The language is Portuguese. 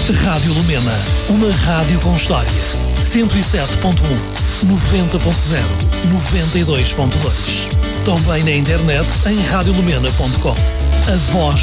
Rádio Lumena, uma rádio com história. 107.1, 90.0, 92.2. Também na internet em radiolumena.com. A voz